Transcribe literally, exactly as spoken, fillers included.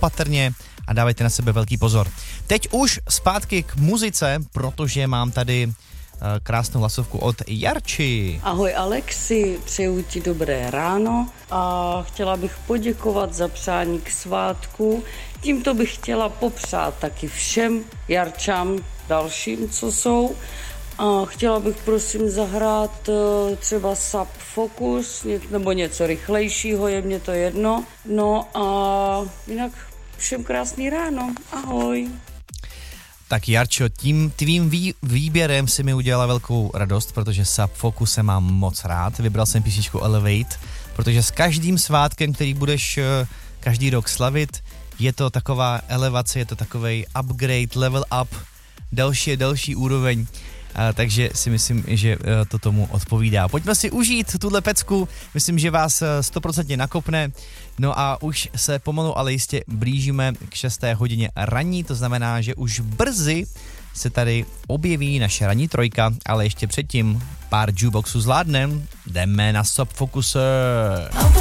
opatrně a dávejte na sebe velký pozor. Teď už zpátky k muzice, protože mám tady uh, krásnou hlasovku od Jarči. Ahoj Alexi, přeju ti dobré ráno a chtěla bych poděkovat za přání k svátku. Tímto bych chtěla popřát taky všem Jarčám dalším, co jsou. A chtěla bych prosím zahrát uh, třeba Sub Focus nebo něco rychlejšího, je mě to jedno. No a jinak všem krásný ráno, ahoj. Tak Jarčo, tím tvým vý, výběrem si mi udělala velkou radost, protože Sub Focus se mám moc rád. Vybral jsem písničku Elevate, protože s každým svátkem, který budeš uh, každý rok slavit, je to taková elevace, je to takovej upgrade, level up, další další úroveň. A, takže si myslím, že to tomu odpovídá. Pojďme si užít tuhle pecku, myslím, že vás stoprocentně nakopne. No a už se pomalu, ale jistě blížíme k šesté hodině ranní, to znamená, že už brzy se tady objeví naše ranní trojka, ale ještě předtím pár jukeboxů zvládnem, jdeme na Sub Focus.